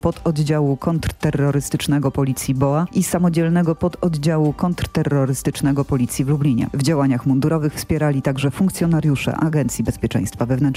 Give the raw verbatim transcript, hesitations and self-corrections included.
pododdziału kontrterrorystycznego Policji B O A i samodzielnego pododdziału kontrterrorystycznego Policji w Lublinie. W działaniach mundurowych wspierali także funkcjonariusze Agencji Bezpieczeństwa Wewnętrznego.